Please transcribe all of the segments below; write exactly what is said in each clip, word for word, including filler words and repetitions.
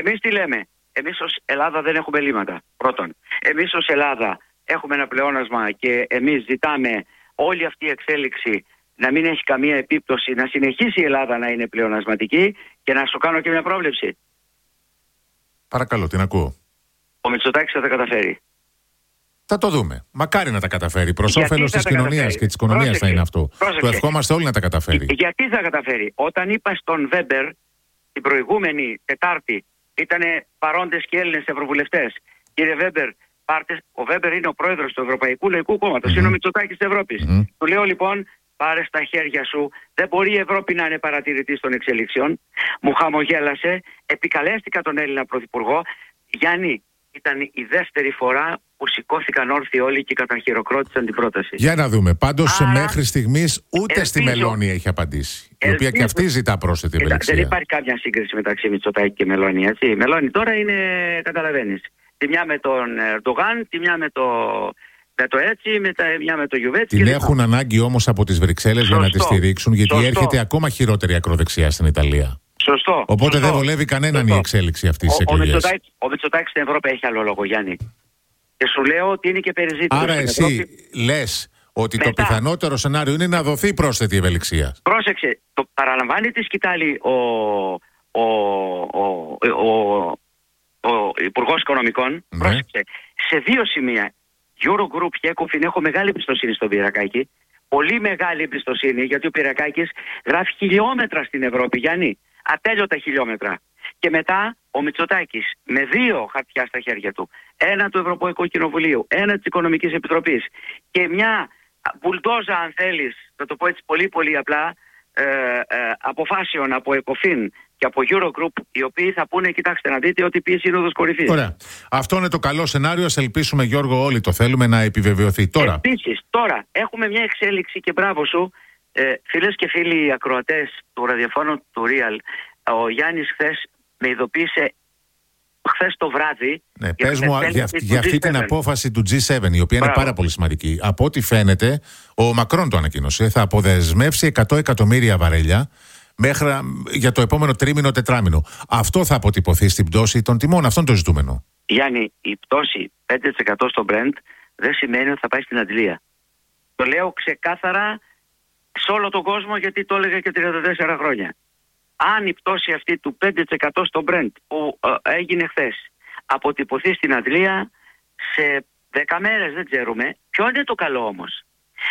Εμείς τι λέμε? Εμείς ως Ελλάδα δεν έχουμε ελλείμματα. Πρώτον. Εμείς ως Ελλάδα έχουμε ένα πλεόνασμα και εμείς ζητάμε όλη αυτή η εξέλιξη να μην έχει καμία επίπτωση, να συνεχίσει η Ελλάδα να είναι πλεονασματική. Και να σου κάνω και μια πρόβλεψη. Παρακαλώ, την ακούω. Ο Μητσοτάκης θα τα καταφέρει. Θα το δούμε. Μακάρι να τα καταφέρει. Προς όφελος της κοινωνίας και της οικονομίας. Πρόσεξε, θα είναι αυτό. Πρόσεξε. Το ευχόμαστε όλοι να τα καταφέρει. Γιατί θα καταφέρει? Όταν είπα στον Βέμπερ την προηγούμενη Τετάρτη, ήταν παρόντες και Έλληνες ευρωβουλευτές. Κύριε Βέμπερ, πάρτε. Ο Βέμπερ είναι ο πρόεδρος του Ευρωπαϊκού Λαϊκού Κόμματος. Mm-hmm. Είναι ο Μητσοτάκης της Ευρώπης. Mm-hmm. Του λέω λοιπόν, πάρε στα χέρια σου. Δεν μπορεί η Ευρώπη να είναι παρατηρητής των εξελίξεων. Μου χαμογέλασε. Επικαλέστηκα τον Έλληνα Πρωθυπουργό. Γιάννη, ήταν η δεύτερη φορά που σηκώθηκαν όρθιοι όλοι και καταχειροκρότησαν την πρόταση. Για να δούμε. Πάντως Άρα, μέχρι στιγμής ούτε ελπίζω, στη Μελώνη έχει απαντήσει. Η ελπίζω, οποία και αυτή ζητά πρόσθετη ευελιξία. Δεν υπάρχει κάποια σύγκριση μεταξύ Μητσοτάκη και Μελώνη. Έτσι. Η Μελώνη τώρα είναι, καταλαβαίνεις, τη μια με τον Ερντογάν, τη μια με το, με το έτσι, με τα, μια με το Γιουβέτσι. Την έχουν τα... ανάγκη όμως από τις Βρυξέλλες για να τη στηρίξουν, γιατί Σωστό. έρχεται ακόμα χειρότερη ακροδεξιά στην Ιταλία. Σωστό. Οπότε Σωστό. δεν βολεύει κανέναν Σωστό. η εξέλιξη αυτή τη εκλογή. Ο Μητσοτάκης στην Ευρώπη έχει άλλο λόγο, Γιάννη. Και σου λέω ότι είναι και περιζήτητος. Άρα εσύ Ευρώπη... λες ότι Μετά. το πιθανότερο σενάριο είναι να δοθεί πρόσθετη ευελιξία. Πρόσεξε, το παραλαμβάνει τη σκητάλη ο, ο, ο, ο, ο Υπουργός Οικονομικών. Ναι. Πρόσεξε, σε δύο σημεία, Eurogroup και Ecofin, έχω μεγάλη εμπιστοσύνη στον Πυρακάκη. Πολύ μεγάλη εμπιστοσύνη, γιατί ο Πυρακάκης γράφει χιλιόμετρα στην Ευρώπη, Γιάννη. Ατέλειωτα χιλιόμετρα. Και μετά ο Μητσοτάκης με δύο χαρτιά στα χέρια του, ένα του Ευρωπαϊκού Κοινοβουλίου, ένα της Οικονομικής Επιτροπής και μια μπουλντόζα, αν θέλεις, θα το πω έτσι πολύ πολύ απλά, ε, ε, αποφάσεων από Ecofin και από Eurogroup, οι οποίοι θα πούνε, κοιτάξτε να δείτε ότι πει σύνοδος κορυφής. Ωραία. Αυτό είναι το καλό σενάριο. Ας ελπίσουμε, Γιώργο, όλοι το θέλουμε να επιβεβαιωθεί. Τώρα. Επίσης, τώρα έχουμε μια εξέλιξη και μπράβο σου, ε, φίλες και φίλοι ακροατές του ραδιοφώνου του Real. Ο Γιάννης χθες με ειδοποίησε, χθες το βράδυ. Ναι, πες μου για, για αυτή την απόφαση του τζι σέβεν, η οποία Μπράβο. είναι πάρα πολύ σημαντική. Από ό,τι φαίνεται, ο Μακρόν το ανακοίνωσε, θα αποδεσμεύσει εκατό εκατομμύρια βαρέλια μέχρι για το επόμενο τρίμηνο, τετράμηνο. Αυτό θα αποτυπωθεί στην πτώση των τιμών. Αυτό είναι το ζητούμενο. Γιάννη, η πτώση πέντε τοις εκατό στο Brent δεν σημαίνει ότι θα πάει στην αντλία. Το λέω ξεκάθαρα σε όλο τον κόσμο, γιατί το έλεγα και τριάντα τέσσερα χρόνια. Αν η πτώση αυτή του πέντε τοις εκατό στο Brent που ε, έγινε χθες αποτυπωθεί στην αντλία σε δέκα μέρες, δεν ξέρουμε. Ποιο είναι το καλό όμως?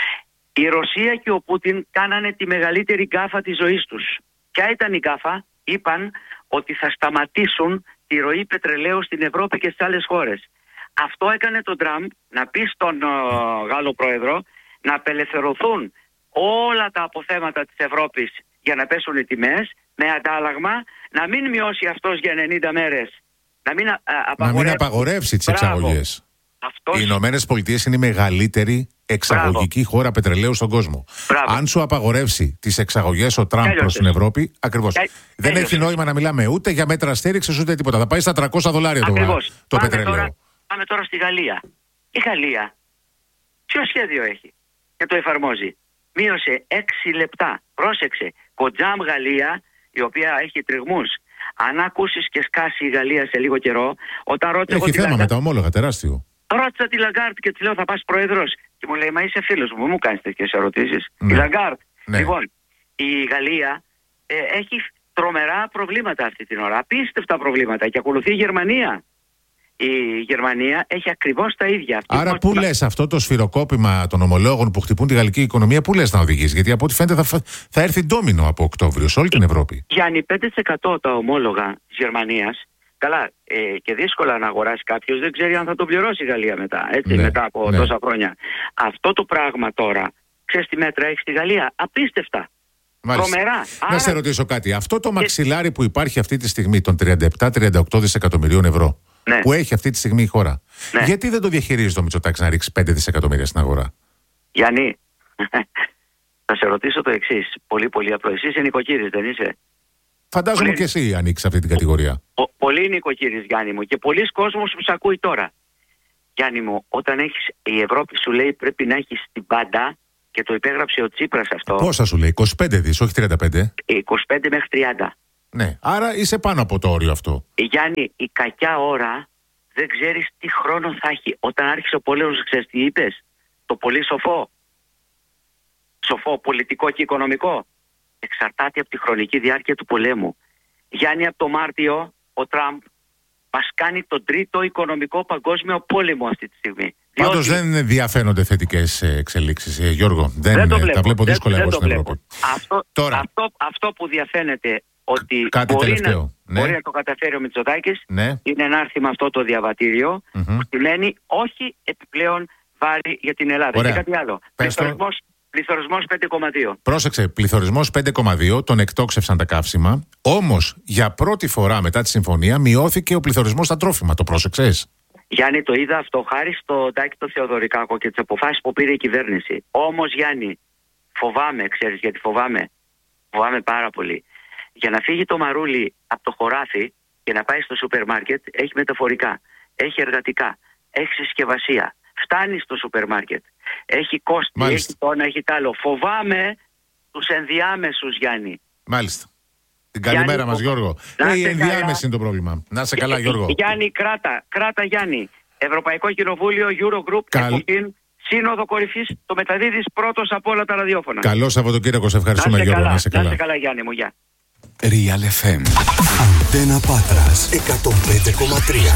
Η Ρωσία και ο Πούτιν κάνανε τη μεγαλύτερη γκάφα της ζωής τους. Ποια ήταν η γκάφα? Είπαν ότι θα σταματήσουν τη ροή πετρελαίου στην Ευρώπη και στις άλλες χώρες. Αυτό έκανε τον Τραμπ να πει στον uh, Γάλλο Πρόεδρο να απελευθερωθούν όλα τα αποθέματα της Ευρώπης για να πέσουν οι τιμές, με αντάλλαγμα να μην μειώσει αυτός για ενενήντα μέρες. Να μην, α, απαγορεύσει. να μην απαγορεύσει τις εξαγωγές. Αυτός... Οι Ηνωμένες Πολιτείες είναι η μεγαλύτερη εξαγωγική Μπράβο. χώρα πετρελαίου στον κόσμο. Μπράβο. Αν σου απαγορεύσει τις εξαγωγές ο Τραμπ προς την Ευρώπη, ακριβώς. Κα... Δεν Τέλειωσε. έχει νόημα να μιλάμε ούτε για μέτρα στήριξης ούτε τίποτα. Θα πάει στα τριακόσια δολάρια το, το πάμε πετρελαίο. Τώρα, πάμε τώρα στη Γαλλία. Η Γαλλία ποιο σχέδιο έχει και το εφαρμόζει? Μείωσε έξι λεπτά. Πρόσεξε. Κοντζάμ Γαλλία, η οποία έχει τριγμούς. Αν ακούσεις και σκάσει η Γαλλία σε λίγο καιρό, όταν ρώτησα. Έχει θέμα Λαγκάρτ, με τα ομόλογα, τεράστιο. Ρώτησα τη Λαγκάρτ και τη λέω θα πας πρόεδρος. Και μου λέει, μα είσαι φίλος μου, μου κάνεις τέτοιες ερωτήσεις. Ναι. Η Λαγκάρτ. Ναι. Λοιπόν, η Γαλλία ε, έχει τρομερά προβλήματα αυτή την ώρα. Απίστευτα προβλήματα. Και ακολουθεί η Γερμανία. Η Γερμανία έχει ακριβώς τα ίδια. Άρα, πού θα... λες αυτό το σφυροκόπημα των ομολόγων που χτυπούν τη γαλλική οικονομία, πού λες να οδηγήσει? Γιατί από ό,τι φαίνεται θα, θα έρθει ντόμινο από Οκτώβριο σε όλη την Ευρώπη. Γιάννη, πέντε τοις εκατό τα ομόλογα της Γερμανίας. Καλά, ε, και δύσκολα να αγοράσει κάποιος, δεν ξέρει αν θα το πληρώσει η Γαλλία μετά, έτσι, ναι, μετά από ναι. τόσα χρόνια. Αυτό το πράγμα τώρα, ξέρεις τι μέτρα έχει στη Γαλλία? Απίστευτα. Τρομερά. Να Άρα... σε ρωτήσω κάτι. Αυτό το μαξιλάρι που υπάρχει αυτή τη στιγμή των τριάντα επτά τριάντα οκτώ δισεκατομμυρίων ευρώ, ναι. που έχει αυτή τη στιγμή η χώρα, ναι. γιατί δεν το διαχειρίζει το Μητσοτάκης να ρίξει πέντε δισεκατομμύρια στην αγορά? Γιάννη, θα σε ρωτήσω το εξής. Πολύ πολύ απλό. Εσύ είσαι νοικοκύρης, δεν είσαι? Φαντάζομαι πολύ... και εσύ ανοίξεις αυτή την κατηγορία. Ο, ο, πολύ νοικοκύρης, Γιάννη μου, και πολλοί κόσμος που σε ακούει τώρα. Γιάννη μου, όταν έχεις, η Ευρώπη σου λέει πρέπει να έχεις την πάντα, και το υπέγραψε ο Τσίπρας αυτό. Πόσα σου λέει? είκοσι πέντε δις, όχι τριάντα πέντε. είκοσι πέντε μέχρι τριάντα. Ναι, άρα είσαι πάνω από το όριο αυτό. Γιάννη, η κακιά ώρα δεν ξέρεις τι χρόνο θα έχει. Όταν άρχισε ο πόλεμος, ξέρεις τι είπες? Το πολύ σοφό. Σοφό πολιτικό και οικονομικό. Εξαρτάται από τη χρονική διάρκεια του πολέμου. Γιάννη, από το Μάρτιο ο Τραμπ μας κάνει τον τρίτο οικονομικό παγκόσμιο πόλεμο αυτή τη στιγμή. Πάντως διότι... δεν διαφαίνονται θετικές εξελίξεις, Γιώργο. Δεν, δεν το βλέπω. Τα βλέπω δύσκολα δεν, εγώ δεν στην Ευρώπη. Αυτό, Τώρα. Αυτό, αυτό που διαφαίνεται ότι Κάτι μπορεί, τελευταίο. να, Ναι. μπορεί να το καταφέρει ο Μητσοτάκης, ναι. είναι να έρθει με αυτό το διαβατήριο, mm-hmm. που σημαίνει όχι επιπλέον βάρη για την Ελλάδα. Ωραία. Και κάτι άλλο. Πληθωρισμός, πληθωρισμός πέντε κόμμα δύο. Πρόσεξε, πληθωρισμός πέντε κόμμα δύο, τον εκτόξευσαν τα καύσιμα. Όμως, για πρώτη φορά μετά τη συμφωνία, μειώθηκε ο πληθωρισμός στα τρόφιμα. Το πρόσεξες? Γιάννη, το είδα αυτό χάρη στο Τάκη το Θεοδωρικάκο και τις αποφάσεις που πήρε η κυβέρνηση. Όμως, Γιάννη, φοβάμαι, ξέρεις γιατί φοβάμαι? Φοβάμαι πάρα πολύ. Για να φύγει το μαρούλι από το χωράφι και να πάει στο σούπερ μάρκετ, έχει μεταφορικά, έχει εργατικά, έχει συσκευασία. Φτάνει στο σούπερ μάρκετ. Έχει κόστη, Μάλιστα. έχει το ένα, έχει το άλλο. Φοβάμαι τους ενδιάμεσους, Γιάννη. Μάλιστα. Την καλημέρα Γιάννη, μας, Γιώργο. Ε, η ενδιάμεση είναι το πρόβλημα. Να σε καλά, Γιώργο. Γιάννη, κράτα, κράτα, Γιάννη. Ευρωπαϊκό Κοινοβούλιο, Eurogroup, Καλ... Εκοφήν, Σύνοδο Κορυφής, το μεταδίδεις πρώτος από όλα τα ραδιόφωνα. Καλό Σαββατοκύριακο, σε ευχαριστούμε, να Γιώργο. Καλά, Να σε καλά. Να σε καλά, Γιάννη μου, γεια. Real εφ εμ. Αντένα Πάτρας εκατόν πέντε κόμμα τρία.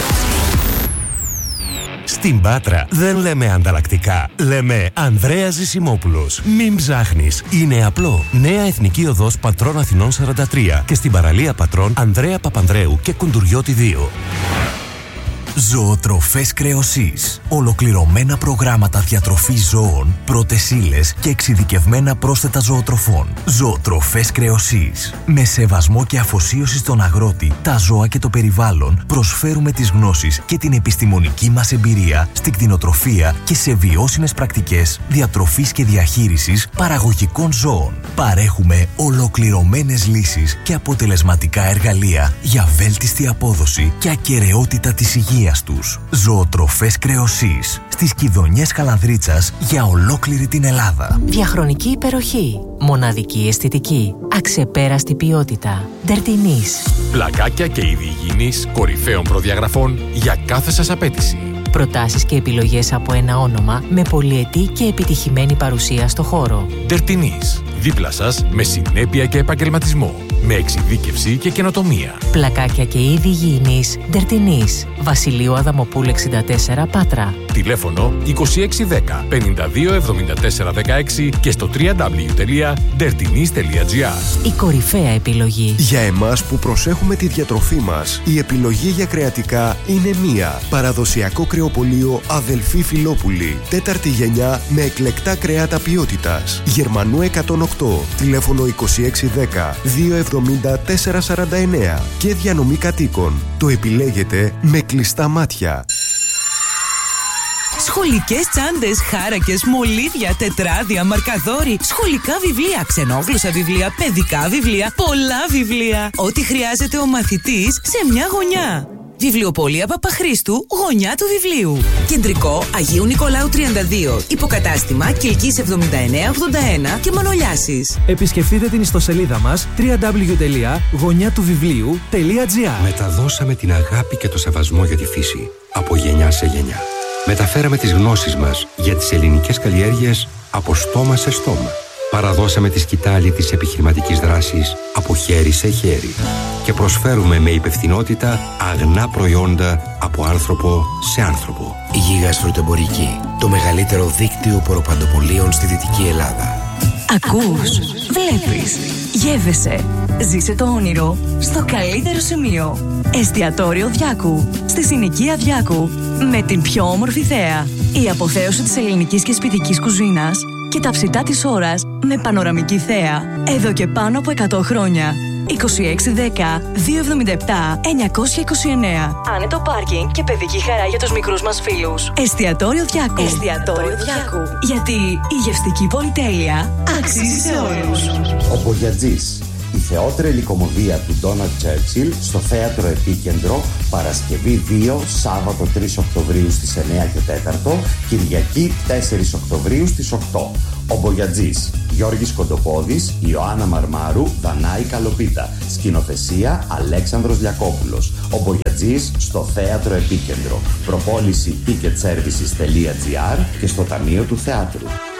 Στην Πάτρα δεν λέμε ανταλλακτικά, λέμε Ανδρέας Ζησιμόπουλος. Μην ψάχνεις, είναι απλό. Νέα Εθνική Οδός Πατρών Αθηνών σαράντα τρία και στην παραλία Πατρών Ανδρέα Παπανδρέου και Κουντουριώτη δύο. Ζωοτροφές Κρεοσής. Ολοκληρωμένα προγράμματα διατροφής ζώων, πρώτες ύλες και εξειδικευμένα πρόσθετα ζωοτροφών. Ζωοτροφές Κρεοσής. Με σεβασμό και αφοσίωση στον αγρότη, τα ζώα και το περιβάλλον, προσφέρουμε τις γνώσεις και την επιστημονική μας εμπειρία στην κτηνοτροφία και σε βιώσιμες πρακτικές διατροφής και διαχείρισης παραγωγικών ζώων. Παρέχουμε ολοκληρωμένες λύσεις και αποτελεσματικά εργαλεία για βέλτιστη απόδοση και ακεραιότητα της υγείας τους. Ζωοτροφές Κρεοσής. Στις Κιδωνιές Καλανδρίτσας για ολόκληρη την Ελλάδα. Διαχρονική υπεροχή. Μοναδική αισθητική. Αξεπέραστη ποιότητα. Ντερτινής. Πλακάκια και είδη υγιεινής κορυφαίων προδιαγραφών για κάθε σας απέτηση. Προτάσεις και επιλογές από ένα όνομα με πολυετή και επιτυχημένη παρουσία στο χώρο. Ντερτινής. Δίπλα σας με συνέπεια και επαγγελματισμό. Με εξειδίκευση και καινοτομία. Πλακάκια και είδη υγιεινής. Ντερτινής. Βασιλείου Αδαμοπούλου εξήντα τέσσερα Πάτρα. Τηλέφωνο είκοσι έξι δέκα πενήντα δύο εβδομήντα τέσσερα δεκαέξι και στο double-u double-u double-u τελεία ντερτινής τελεία τζι άρ. Η κορυφαία επιλογή. Για εμάς που προσέχουμε τη διατροφή μας, η επιλογή για κρεατικά είναι μία. Παραδοσιακό κρεοπωλείο Αδελφή Φιλόπουλη. Τέταρτη γενιά με εκλεκτά κρέατα ποιότητας. Γερμανού εκατόν οκτώ. Τηλέφωνο είκοσι έξι δέκα δύο εβδομήντα τέσσερα σαράντα εννέα. Και διανομή κατοίκων. Το επιλέγετε με κλειστά μάτια. Σχολικές τσάντες, χάρακες, μολύβια, τετράδια, μαρκαδόροι, σχολικά βιβλία, ξενόγλωσσα βιβλία, παιδικά βιβλία, πολλά βιβλία. Ό,τι χρειάζεται ο μαθητής σε μια γωνιά. Βιβλιοπωλεία Παπαχρήστου, γωνιά του βιβλίου. Κεντρικό Αγίου Νικολάου τριάντα δύο. Υποκατάστημα Κιλκής εβδομήντα εννέα ογδόντα ένα και Μανολιάσης. Επισκεφτείτε την ιστοσελίδα μας double-u double-u double-u τελεία γωνιά του βιβλίου τελεία τζι άρ. Μεταδώσαμε την αγάπη και το σεβασμό για τη φύση από γενιά σε γενιά. Μεταφέραμε τις γνώσεις μας για τις ελληνικές καλλιέργειες από στόμα σε στόμα. Παραδώσαμε τη σκητάλη της επιχειρηματικής δράσης από χέρι σε χέρι. Και προσφέρουμε με υπευθυνότητα αγνά προϊόντα από άνθρωπο σε άνθρωπο. Γίγας Φρουτοεμπορική. Το μεγαλύτερο δίκτυο ποροπαντοπολίων στη Δυτική Ελλάδα. Ακούς, βλέπεις, γεύεσαι. Ζήσε το όνειρο στο καλύτερο σημείο. Εστιατόριο Διάκου. Στη συνοικία Διάκου. Με την πιο όμορφη θέα. Η αποθέωση της ελληνικής και σπιτικής κουζίνας και τα ψητά της ώρας με πανοραμική θέα. Εδώ και πάνω από εκατό χρόνια. είκοσι έξι δέκα δύο εβδομήντα επτά εννιακόσια είκοσι εννέα. Άνετο πάρκινγκ και παιδική χαρά για τους μικρούς μας φίλους. Εστιατόριο Διάκου. Εστιατόριο Διάκου. Γιατί η γευστική πολυτέλεια αξίζει σε όλους. Ο Μπογιατζής. Η θεότρελη κομμωδία του Ντόναλντ Τσέρτσιλ στο Θέατρο Επίκεντρο, Παρασκευή δύο, Σάββατο τρεις Οκτωβρίου στις εννέα και τέσσερα, Κυριακή τέσσερις Οκτωβρίου στις οκτώ. Ο Μπογιατζής. Γιώργης Κοντοπόδης, Ιωάννα Μαρμάρου, Δανάη Καλοπίτα. Σκηνοθεσία Αλέξανδρος Διακόπουλος. Ο Μπογιατζής στο Θέατρο Επίκεντρο. Προπόληση ticket services τελεία gr και στο Ταμείο του Θεάτρου.